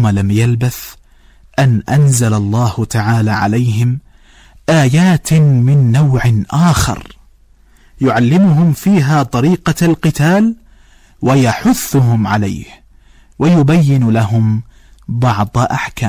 ثم لم يلبث أن أنزل الله تعالى عليهم آيات من نوع آخر يعلمهم فيها طريقة القتال ويحثهم عليه ويبين لهم بعض أحكامه.